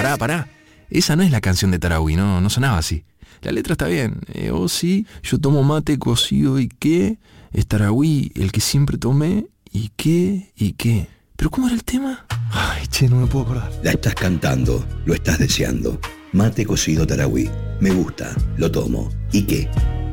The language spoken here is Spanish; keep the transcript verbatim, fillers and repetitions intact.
pará, pará. Esa no es la canción de Tarahui, no, no sonaba así. La letra está bien. Eh, oh sí, yo tomo mate cocido y qué. Es Tarahui el que siempre tomé y qué, y qué. ¿Pero cómo era el tema? Ay, che, no me puedo acordar. La estás cantando, lo estás deseando. Mate cocido Tarahui. Me gusta, lo tomo. ¿Y qué?